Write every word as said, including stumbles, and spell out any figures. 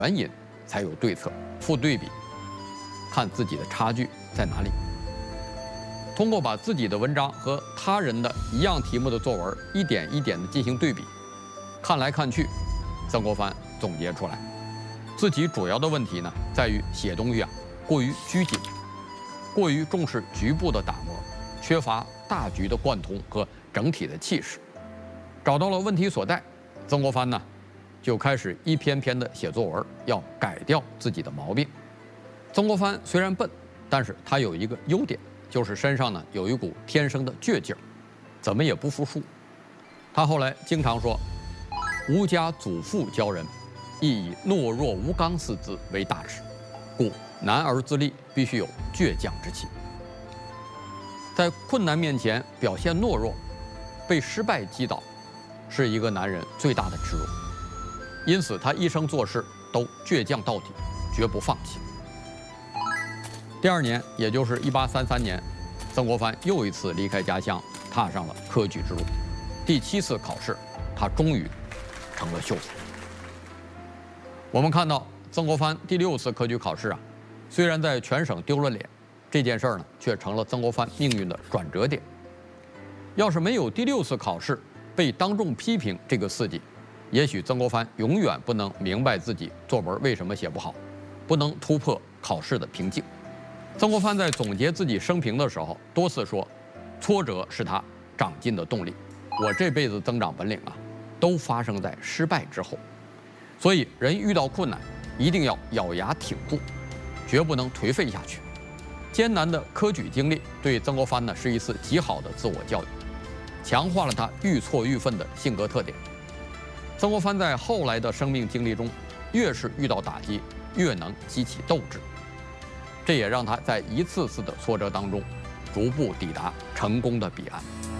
原因，才有对策，负对比，看自己的差距在哪里。通过把自己的文章和他人的一样题目的作文一点一点的进行对比，看来看去，曾国藩总结出来，自己主要的问题呢，在于写东西啊过于拘谨，过于重视局部的打磨，缺乏大局的贯通和整体的气势。找到了问题所在，曾国藩呢，就开始一篇篇的写作文，要改掉自己的毛病。曾国藩虽然笨，但是他有一个优点，就是身上呢有一股天生的倔劲儿，怎么也不服输。他后来经常说：“吾家祖父教人，亦以懦弱无刚四字为大耻，故男儿自立必须有倔强之气。”在困难面前表现懦弱，被失败击倒，是一个男人最大的耻辱。因此，他一生做事都倔强到底，绝不放弃。第二年，也就是一八三三年，曾国藩又一次离开家乡，踏上了科举之路。第七次考试，他终于成了秀才。我们看到曾国藩第六次科举考试啊，虽然在全省丢了脸，这件事儿呢，却成了曾国藩命运的转折点。要是没有第六次考试被当众批评这个事迹，也许曾国藩永远不能明白自己作文为什么写不好，不能突破考试的瓶颈。曾国藩在总结自己生平的时候，多次说，挫折是他长进的动力。我这辈子增长本领啊，都发生在失败之后。所以，人遇到困难，一定要咬牙挺过，绝不能颓废下去。艰难的科举经历对曾国藩呢是一次极好的自我教育，强化了他愈挫愈奋的性格特点。曾国藩在后来的生命经历中，越是遇到打击，越能激起斗志。这也让他在一次次的挫折当中，逐步抵达成功的彼岸。